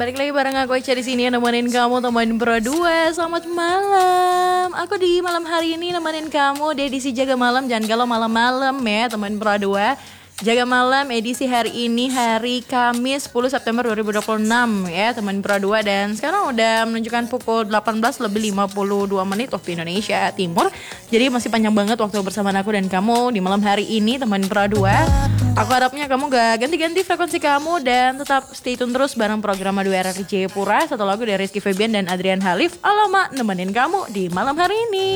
balik lagi bareng aku Ica di sini nemenin kamu teman berdua. Selamat malam. Aku di malam hari ini nemenin kamu di edisi Jaga Malam. Jangan kalau malam-malam ya teman berdua. Jaga Malam edisi hari ini hari Kamis 10 September 2026 ya teman berdua. Dan sekarang udah menunjukkan pukul 18 lebih 52 menit waktu Indonesia Timur. Jadi masih panjang banget waktu bersama aku dan kamu di malam hari ini teman berdua. Aku harapnya kamu gak ganti-ganti frekuensi kamu dan tetap stay tune terus bareng program Madu RRI Jayapura. Satu lagu dari Rizky Febian dan Adrian Halif. Alamak nemenin kamu di malam hari ini.